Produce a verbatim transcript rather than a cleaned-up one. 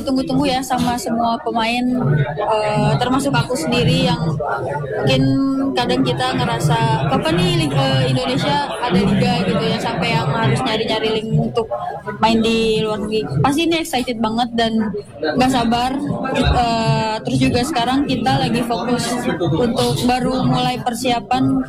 ditunggu-tunggu ya sama semua pemain, uh, termasuk aku sendiri yang mungkin kadang kita ngerasa kapan nih Liga Indonesia ada liga gitu ya, sampai yang harus nyari-nyari link untuk main di luar negeri. Pasti ini excited banget dan nggak sabar. Uh, terus juga sekarang kita lagi fokus untuk baru mulai persiapan